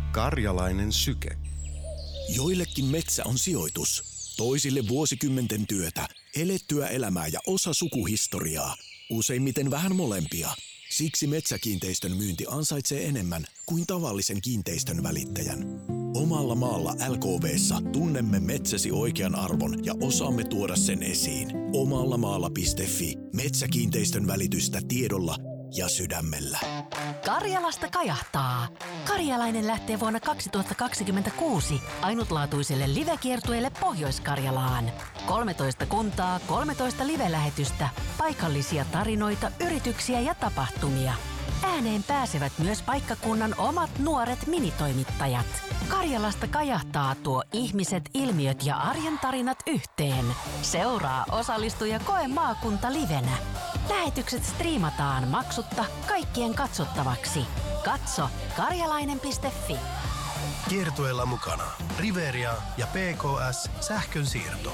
Karjalainen syke. Joillekin metsä on sijoitus, toisille vuosikymmenten työtä, elettyä elämää ja osa sukuhistoriaa. Useimmiten vähän molempia. Siksi metsäkiinteistön myynti ansaitsee enemmän kuin tavallisen kiinteistön välittäjän. Omalla maalla LKV:ssa tunnemme metsäsi oikean arvon ja osaamme tuoda sen esiin. Omallamaalla.fi. Metsäkiinteistön välitystä tiedolla ja sydämellä. Karjalasta kajahtaa. Karjalainen lähtee vuonna 2026 ainutlaatuiselle livekiertueelle Pohjois-Karjalaan. 13 kuntaa, 13 live-lähetystä, paikallisia tarinoita, yrityksiä ja tapahtumia. Ääneen pääsevät myös paikkakunnan omat nuoret minitoimittajat. Karjalasta kajahtaa tuo ihmiset, ilmiöt ja arjen tarinat yhteen. Seuraa, osallistu ja koe maakunta livenä. Lähetykset striimataan maksutta kaikkien katsottavaksi. Katso karjalainen.fi. Kiertueella mukana Riveria ja PKS Sähkönsiirto.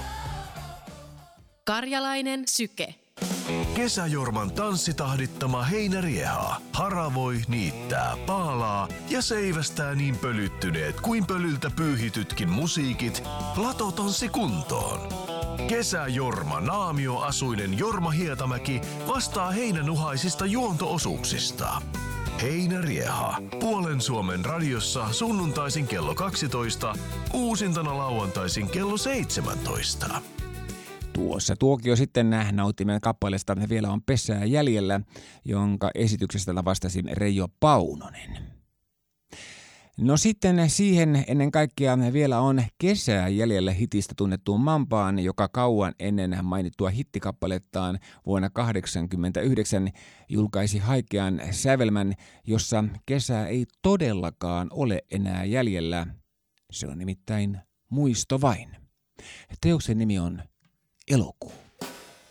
Karjalainen syke. Kesäjorman tanssitahdittama heinärieha haravoi, niittää, paalaa ja seivästää niin pölyttyneet kuin pölyltä pyyhitytkin musiikit latotanssi kuntoon. Kesäjorma naamioasuinen Jorma Hietamäki vastaa heinänuhaisista juonto-osuuksista. Heinärieha. Puolen Suomen radiossa sunnuntaisin kello 12, uusintana lauantaisin kello 17. Tuossa tuokio sitten nautimme kappaleesta Vielä on pesää jäljellä, jonka esityksestä vastasi Reijo Paunonen. No sitten siihen ennen kaikkea vielä on Kesää jäljellä hitistä tunnettuun Mampaan, joka kauan ennen mainittua hittikappalettaan vuonna 1989 julkaisi haikean sävelmän, jossa kesää ei todellakaan ole enää jäljellä. Se on nimittäin Muisto vain. Teoksen nimi on Elokuu.